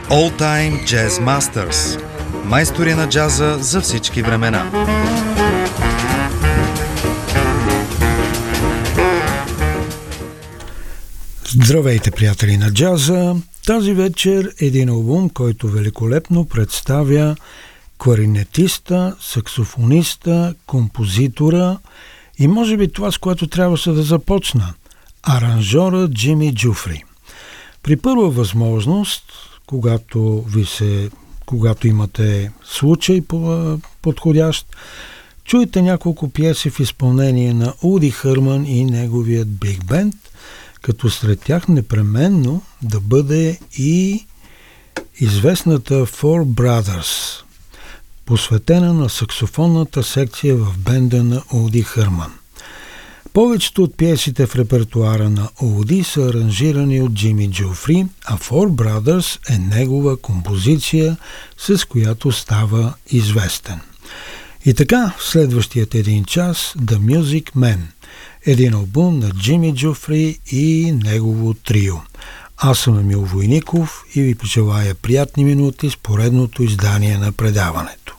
All Time Jazz Masters. Майстори на джаза за всички времена. Здравейте, приятели на джаза! Тази вечер един албум, който великолепно представя кларинетиста, саксофониста, композитора и може би това, с което трябваше да започна – аранжора Джими Джуфри. При първа възможност, когато имате случай подходящ, чуйте няколко пиеси в изпълнение на Уди Хърман и неговият Биг Бенд, като сред тях непременно да бъде и известната Four Brothers, посветена на саксофонната секция в бенда на Уди Хърман. Повечето от пиесите в репертуара на Уди са аранжирани от Джими Джуфри, а Four Brothers е негова композиция, с която става известен. И така, в следващият един час The Music Man, един албум на Джими Джуфри и негово трио. Аз съм Емил Войников и ви пожелая приятни минути с поредното издание на предаването.